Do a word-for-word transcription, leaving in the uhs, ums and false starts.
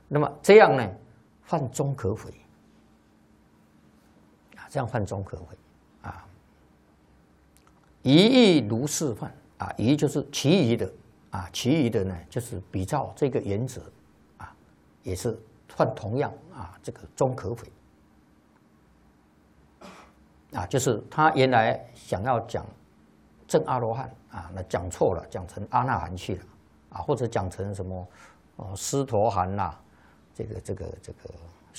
那么这样呢，犯中可悔啊，这样犯中可悔啊。疑义如是犯啊，疑就是其余的啊，其余的呢就是比照这个原则啊，也是犯同样啊这个中可悔啊，就是他原来想要讲正阿罗汉啊，那讲错了，讲成阿那含去了啊，或者讲成什么哦狮陀含啦，这个这个这个